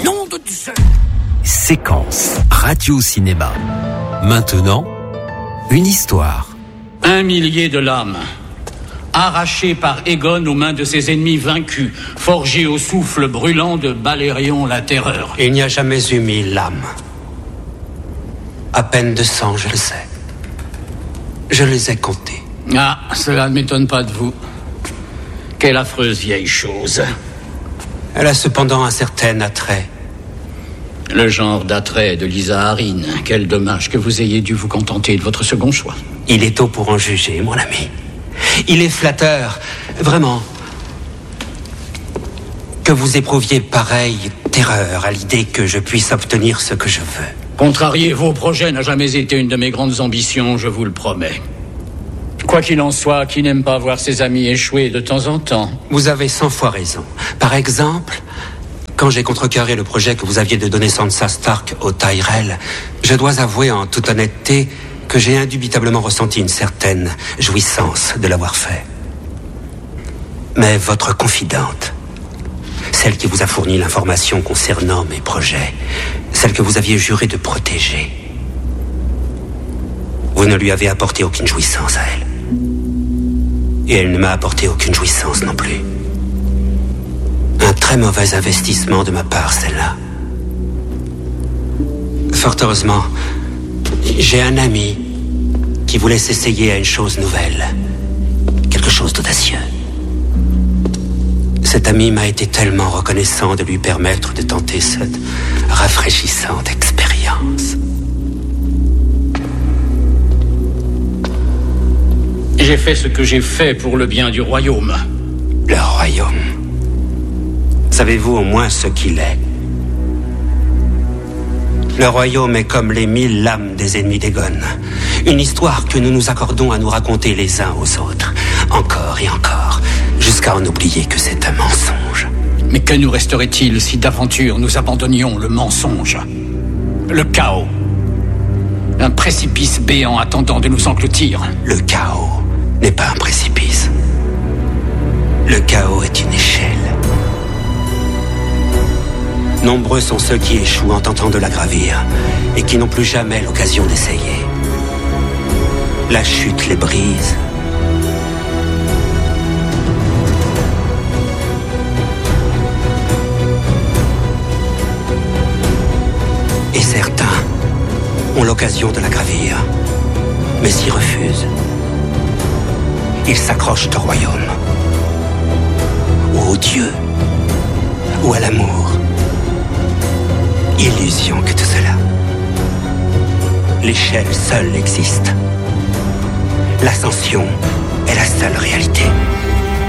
Nom de Dieu. Séquence radio-cinéma. Maintenant, une histoire. 1 millier de lames, arrachées par Aegon aux mains de ses ennemis vaincus, forgées au souffle brûlant de Balerion la Terreur. Il n'y a jamais eu 1000 lames. À peine 200, je le sais. Je les ai comptées. Ah, cela ne m'étonne pas de vous. Quelle affreuse vieille chose. Elle a cependant un certain attrait. Le genre d'attrait de Lisa Harine. Quel dommage que vous ayez dû vous contenter de votre second choix. Il est tôt pour en juger, mon ami. Il est flatteur, vraiment, que vous éprouviez pareille terreur à l'idée que je puisse obtenir ce que je veux. Contrarier vos projets n'a jamais été une de mes grandes ambitions, je vous le promets. Quoi qu'il en soit, qui n'aime pas voir ses amis échouer de temps en temps? Vous avez 100 fois raison. Par exemple, quand j'ai contrecarré le projet que vous aviez de donner Sansa Stark au Tyrell, je dois avouer en toute honnêteté que j'ai indubitablement ressenti une certaine jouissance de l'avoir fait. Mais votre confidente, celle qui vous a fourni l'information concernant mes projets, celle que vous aviez juré de protéger, vous ne lui avez apporté aucune jouissance à elle. Et elle ne m'a apporté aucune jouissance non plus. Un très mauvais investissement de ma part, celle-là. Fort heureusement, j'ai un ami qui voulait s'essayer à une chose nouvelle. Quelque chose d'audacieux. Cet ami m'a été tellement reconnaissant de lui permettre de tenter cette rafraîchissante expérience. J'ai fait ce que j'ai fait pour le bien du royaume. Le royaume. Savez-vous au moins ce qu'il est? Le royaume est comme les 1000 lames des ennemis d'Aegon. Une histoire que nous nous accordons à nous raconter les uns aux autres. Encore et encore. Jusqu'à en oublier que c'est un mensonge. Mais que nous resterait-il si d'aventure nous abandonnions le mensonge? Le chaos. Un précipice béant attendant de nous engloutir. Le chaos n'est pas un précipice. Le chaos est une échelle. Nombreux sont ceux qui échouent en tentant de la gravir et qui n'ont plus jamais l'occasion d'essayer. La chute les brise. Et certains ont l'occasion de la gravir, mais s'y refusent. Ils s'accrochent au royaume, ou au Dieu, ou à l'amour. Illusion que tout cela. L'échelle seule existe. L'ascension est la seule réalité.